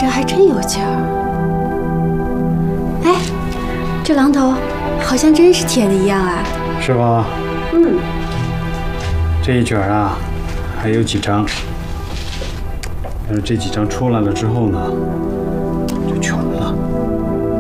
着还真有劲儿。哎，这榔头好像真是铁的一样啊。 是吧？ 嗯。 这一卷啊，还有几张。要是这几张出来了之后呢，就全了。